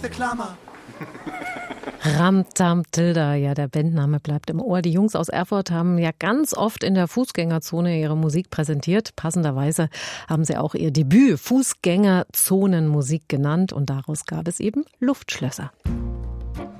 the Klammer. Ramtam Tilda, ja, der Bandname bleibt im Ohr. Die Jungs aus Erfurt haben ja ganz oft in der Fußgängerzone ihre Musik präsentiert. Passenderweise haben sie auch ihr Debüt Fußgängerzonenmusik genannt und daraus gab es eben Luftschlösser.